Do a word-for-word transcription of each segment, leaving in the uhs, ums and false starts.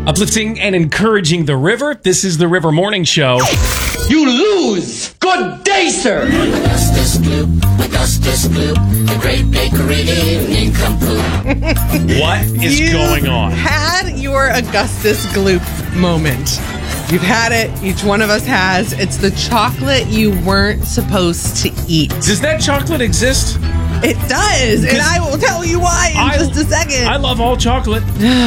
Uplifting and encouraging the river. This is the River Morning Show. You lose! Good day, sir! Augustus Gloop, Augustus Gloop, the great bakery evening complete. What is You going on? Had your Augustus Gloop moment. You've had it. Each one of us has. It's the chocolate you weren't supposed to eat. Does that chocolate exist? It does, and I will tell you why in I- just a second. I love all chocolate.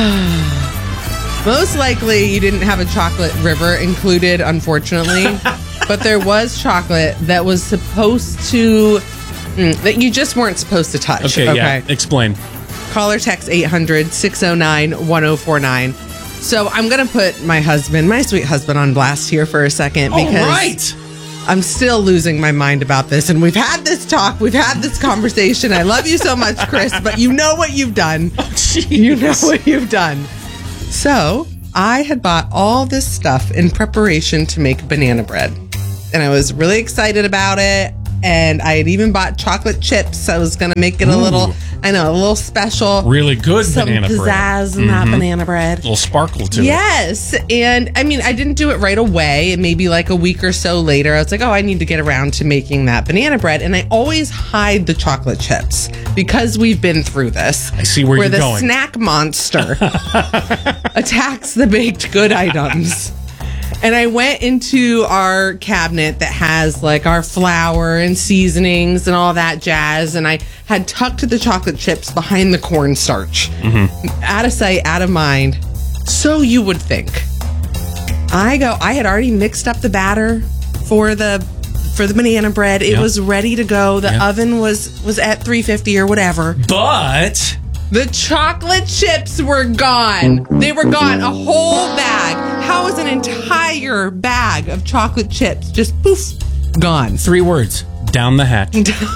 Most likely you didn't have a chocolate river included, unfortunately. But there was chocolate that was supposed to, mm, that you just weren't supposed to touch. Okay, yeah. Explain. Call or text eight hundred, six oh nine, one oh four nine. So I'm going to put my husband, my sweet husband, on blast here for a second because All right. I'm still losing my mind about this. And we've had this talk. We've had this conversation. I love you so much, Chris, but you know what you've done. Oh, jeez. You know what you've done. So I had bought all this stuff in preparation to make banana bread. And I was really excited about it. And I had even bought chocolate chips. I was going to make it a Ooh. little, I know, a little special. Really good Some banana bread. pizzazz in that banana bread. A little sparkle to it. Yes. And I mean, I didn't do it right away. And maybe like a week or so later, I was like, oh, I need to get around to making that banana bread. And I always hide the chocolate chips because we've been through this. I see where, where you're the going. snack monster attacks the baked good items. And I went into our cabinet that has like our flour and seasonings and all that jazz. And I had tucked the chocolate chips behind the cornstarch. Mm-hmm. Out of sight, out of mind. So you would think. I go, I had already mixed up the batter for the for the banana bread. It Yeah. was ready to go. The Yeah. oven was was at three fifty or whatever. But The chocolate chips were gone. They were gone. A whole bag. How is an entire bag of chocolate chips just poof, gone? three words. Down the hatch.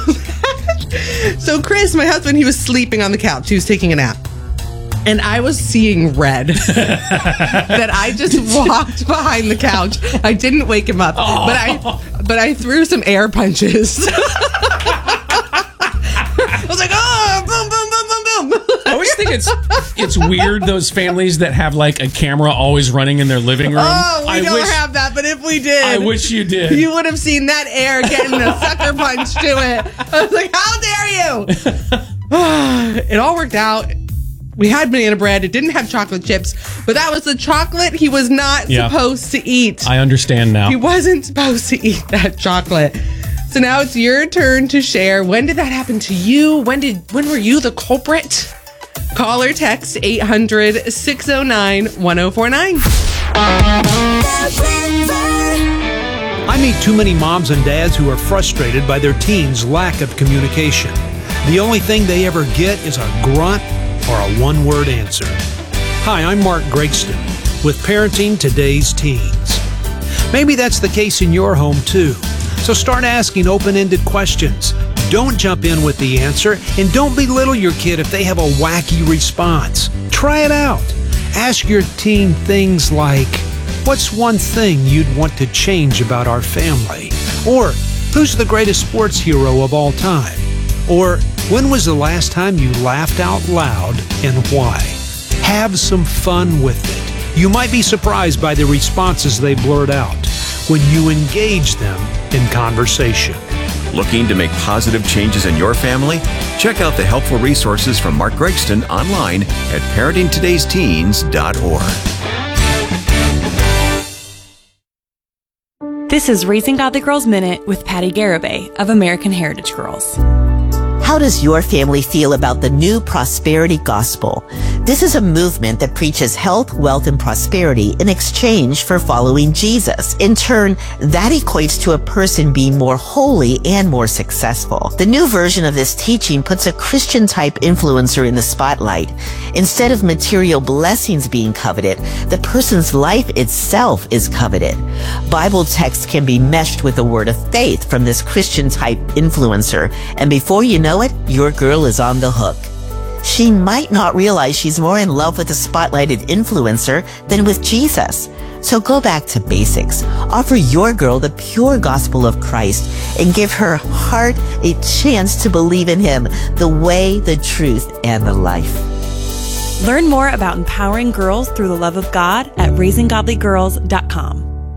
So Chris, my husband, he was sleeping on the couch. He was taking a nap. And I was seeing red. That I just walked behind the couch. I didn't wake him up. Oh. But I but I threw some air punches. I was like, oh, boom, boom, boom, boom, boom. I always think it's it's weird, those families that have like a camera always running in their living room. Oh, we I don't wish, have that, but if we did, I wish you did. you would have seen that air getting a sucker punch to it. I was like, how dare you? It all worked out. We had banana bread. It didn't have chocolate chips, but that was the chocolate he was not Yeah. supposed to eat. I understand now. He wasn't supposed to eat that chocolate. So now it's your turn to share. When did that happen to you? When did when were you the culprit? Call or text eight hundred, six oh nine, one oh four nine. I meet too many moms and dads who are frustrated by their teens' lack of communication. The only thing they ever get is a grunt or a one-word answer. Hi, I'm Mark Gregston with Parenting Today's Teens. Maybe that's the case in your home too. So start asking open-ended questions. Don't jump in with the answer, and don't belittle your kid if they have a wacky response. Try it out. Ask your teen things like, what's one thing you'd want to change about our family? Or, who's the greatest sports hero of all time? Or, when was the last time you laughed out loud and why? Have some fun with it. You might be surprised by the responses they blurt out when you engage them in conversation. Looking to make positive changes in your family? Check out the helpful resources from Mark Gregston online at parenting todays teens dot org. This is Raising Godly Girls Minute with Patty Garibay of American Heritage Girls. How does your family feel about the New Prosperity Gospel? This is a movement that preaches health, wealth, and prosperity in exchange for following Jesus. In turn, that equates to a person being more holy and more successful. The new version of this teaching puts a Christian-type influencer in the spotlight. Instead of material blessings being coveted, the person's life itself is coveted. Bible text can be meshed with the word of faith from this Christian-type influencer, and before you know it, your girl is on the hook. She might not realize she's more in love with a spotlighted influencer than with Jesus. So go back to basics. Offer your girl the pure gospel of Christ and give her heart a chance to believe in him, the way, the truth, and the life. Learn more about empowering girls through the love of God at raising godly girls dot com.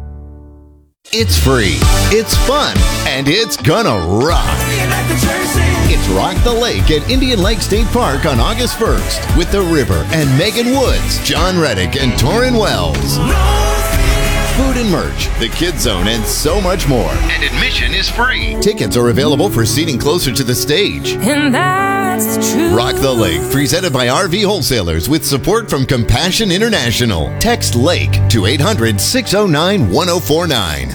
It's free, it's fun, and it's gonna rock. It's Rock the Lake at Indian Lake State Park on August first with The River and Megan Woods, John Reddick, and Torrin Wells. Food and merch, the Kids Zone, and so much more. And admission is free. Tickets are available for seating closer to the stage. And that's the truth. Rock the Lake, presented by R V Wholesalers with support from Compassion International. Text LAKE to eight hundred, six oh nine, one oh four nine.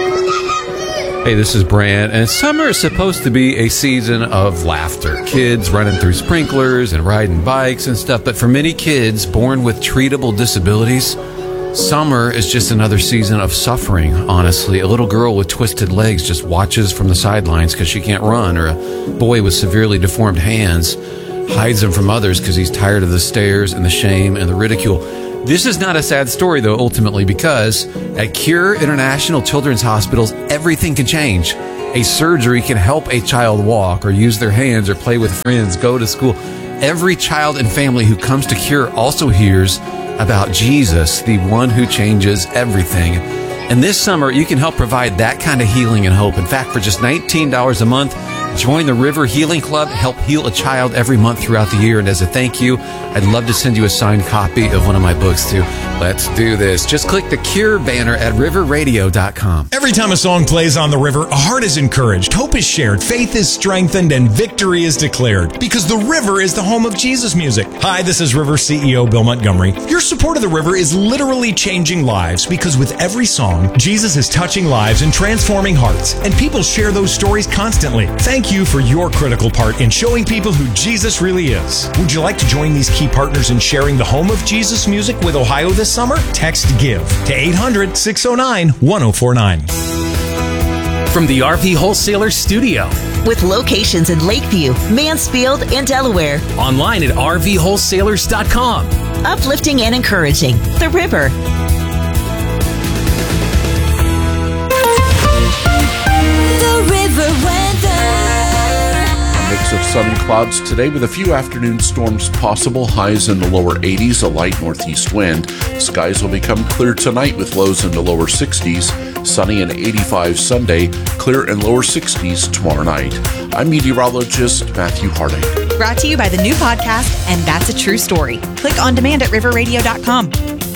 Hey, this is Brand, and summer is supposed to be a season of laughter. Kids running through sprinklers and riding bikes and stuff, but for many kids born with treatable disabilities, summer is just another season of suffering, honestly. A little girl with twisted legs just watches from the sidelines because she can't run, or a boy with severely deformed hands hides them from others because he's tired of the stares and the shame and the ridicule. This is not a sad story, though, ultimately, because at Cure International Children's Hospitals, everything can change. A surgery can help a child walk or use their hands or play with friends, go to school. Every child and family who comes to Cure also hears about Jesus, the one who changes everything. And this summer, you can help provide that kind of healing and hope. In fact, for just nineteen dollars a month, join the River Healing Club, help heal a child every month throughout the year. And as a thank you, I'd love to send you a signed copy of one of my books, too. Let's do this. Just click the Cure banner at river radio dot com. Every time a song plays on the river, a heart is encouraged, hope is shared, faith is strengthened, and victory is declared. Because the river is the home of Jesus music. Hi, this is River C E O Bill Montgomery. Your support of the river is literally changing lives, because with every song, Jesus is touching lives and transforming hearts. And people share those stories constantly. Thank you for your critical part in showing people who Jesus really is. Would you like to join these key partners in sharing the home of Jesus music with Ohio this summer? Text GIVE to eight hundred, six oh nine, one oh four nine. From the R V Wholesaler Studio. With locations in Lakeview, Mansfield, and Delaware. Online at r v wholesalers dot com. Uplifting and encouraging. The River. The river weather. A mix of sun and clouds today with a few afternoon storms possible. Highs in the lower eighties, a light northeast wind. Skies will become clear tonight with lows in the lower sixties. Sunny and eighty-five Sunday. Clear and lower sixties tomorrow night. I'm meteorologist Matthew Harding. Brought to you by the new podcast, And That's a True Story. Click on demand at river radio dot com.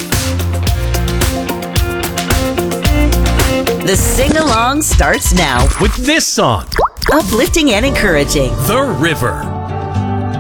The sing-along starts now. With this song. Uplifting and encouraging. The River.